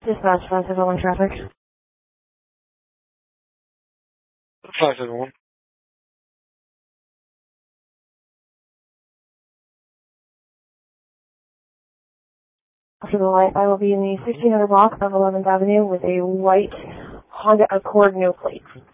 Dispatch 571 traffic. 571. After the light, I will be in the 1600 block of 11th Avenue with a white Honda Accord no plate.